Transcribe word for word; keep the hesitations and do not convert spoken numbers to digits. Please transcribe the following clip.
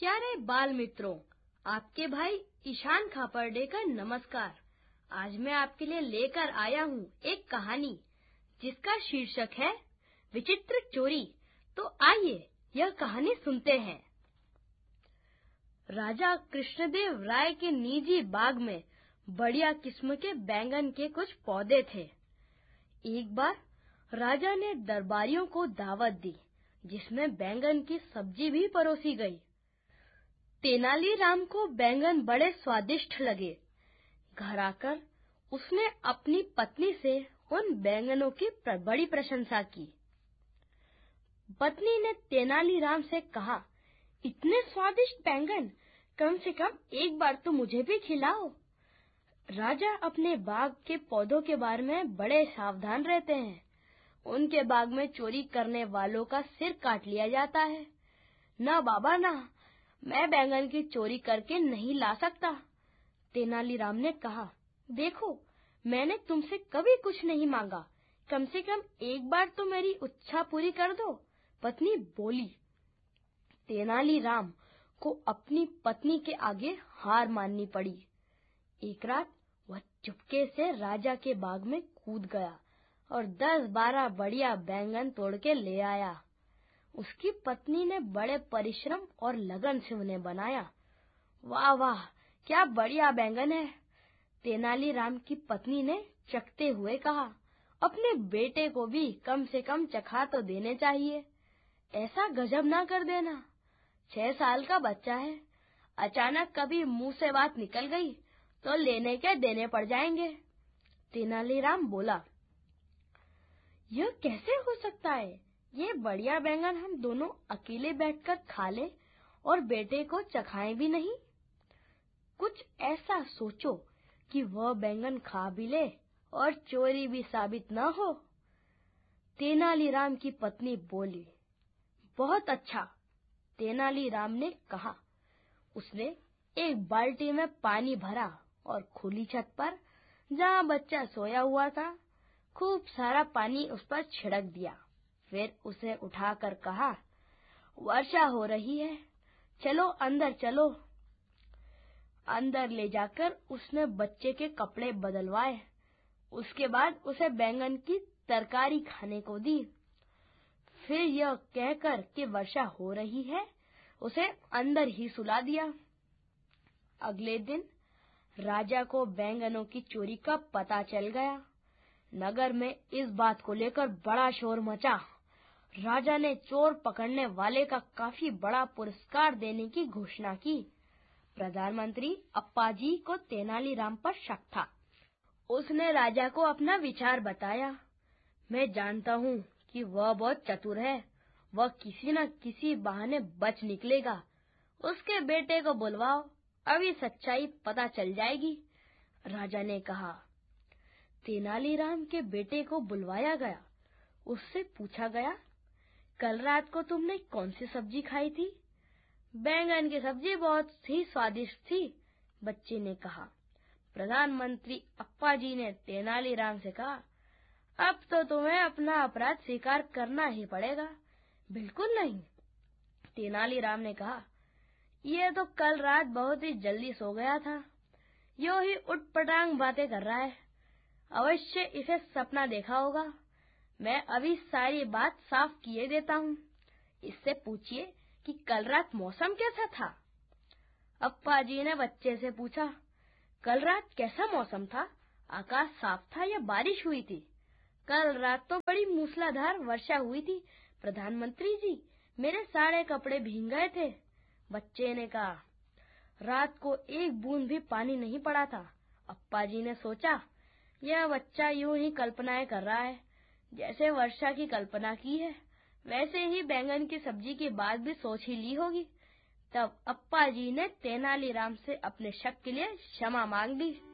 प्यारे बाल मित्रों, आपके भाई ईशान खापर्डे का नमस्कार। आज मैं आपके लिए लेकर आया हूँ एक कहानी जिसका शीर्षक है विचित्र चोरी। तो आइए यह कहानी सुनते हैं। राजा कृष्णदेव राय के निजी बाग में बढ़िया किस्म के बैंगन के कुछ पौधे थे। एक बार राजा ने दरबारियों को दावत दी जिसमें बैंगन की सब्जी भी परोसी गई। तेनालीराम को बैंगन बड़े स्वादिष्ट लगे। घर आकर उसने अपनी पत्नी से उन बैंगनों की बड़ी प्रशंसा की। पत्नी ने तेनालीराम से कहा, इतने स्वादिष्ट बैंगन, कम से कम एक बार तो मुझे भी खिलाओ। राजा अपने बाग के पौधों के बारे में बड़े सावधान रहते हैं। उनके बाग में चोरी करने वालों का सिर काट लिया जाता है। ना बाबा ना, मैं बैंगन की चोरी करके नहीं ला सकता। तेनालीराम ने कहा, देखो, मैंने तुमसे कभी कुछ नहीं मांगा, कम से कम एक बार तो मेरी इच्छा पूरी कर दो। पत्नी बोली। तेनालीराम को अपनी पत्नी के आगे हार माननी पड़ी। एक रात वह चुपके से राजा के बाग में कूद गया और दस बारह बढ़िया बैंगन तोड़ के ले आया। उसकी पत्नी ने बड़े परिश्रम और लगन से उन्हें बनाया। वाह वाह, क्या बढ़िया बैंगन है, तेनालीराम की पत्नी ने चखते हुए कहा। अपने बेटे को भी कम से कम चखा तो देने चाहिए। ऐसा गजब ना कर देना, छह साल का बच्चा है। अचानक कभी मुंह से बात निकल गई तो लेने के देने पड़ जाएंगे। तेनालीराम बोला, यह कैसे हो सकता है? ये बढ़िया बैंगन हम दोनों अकेले बैठकर खा ले और बेटे को चखाएं भी नहीं। कुछ ऐसा सोचो कि वह बैंगन खा भी ले और चोरी भी साबित न हो। तेनालीराम की पत्नी बोली। बहुत अच्छा, तेनालीराम ने कहा। उसने एक बाल्टी में पानी भरा और खुली छत पर, जहाँ बच्चा सोया हुआ था, खूब सारा पानी उस पर छिड़क दिया। फिर उसे उठाकर कहा, वर्षा हो रही है, चलो अंदर चलो। अंदर ले जाकर उसने बच्चे के कपड़े बदलवाए। उसके बाद उसे बैंगन की तरकारी खाने को दी। फिर यह कहकर कि वर्षा हो रही है, उसे अंदर ही सुला दिया। अगले दिन राजा को बैंगनों की चोरी का पता चल गया। नगर में इस बात को लेकर बड़ा शोर मचा। राजा ने चोर पकड़ने वाले का काफी बड़ा पुरस्कार देने की घोषणा की। प्रधानमंत्री अप्पाजी को तेनालीराम पर शक था। उसने राजा को अपना विचार बताया। मैं जानता हूँ कि वह बहुत चतुर है, वह किसी न किसी बहाने बच निकलेगा। उसके बेटे को बुलवाओ, अभी सच्चाई पता चल जाएगी, राजा ने कहा। तेनालीराम के बेटे को बुलवाया गया। उससे पूछा गया, कल रात को तुमने कौन सी सब्जी खाई थी? बैंगन की सब्जी बहुत ही स्वादिष्ट थी, बच्चे ने कहा। प्रधानमंत्री अप्पाजी ने तेनालीराम से कहा, अब तो तुम्हें अपना अपराध स्वीकार करना ही पड़ेगा। बिल्कुल नहीं, तेनालीराम ने कहा। यह तो कल रात बहुत ही जल्दी सो गया था, यो ही उटपटांग बातें कर रहा है। अवश्य इसे सपना देखा होगा। मैं अभी सारी बात साफ किए देता हूँ। इससे पूछिए कि कल रात मौसम कैसा था? अप्पाजी ने बच्चे से पूछा, कल रात कैसा मौसम था? आकाश साफ था या बारिश हुई थी? कल रात तो बड़ी मूसलाधार वर्षा हुई थी, प्रधानमंत्री जी, मेरे सारे कपड़े भीग गए थे, बच्चे ने कहा। रात को एक बूंद भी पानी नहीं पड़ा था। अप्पाजी ने सोचा, यह बच्चा यूं ही कल्पनाएं कर रहा है। जैसे वर्षा की कल्पना की है, वैसे ही बैंगन की सब्जी की बात भी सोच ही ली होगी। तब अप्पाजी ने तेनालीराम से अपने शक के लिए क्षमा मांग ली।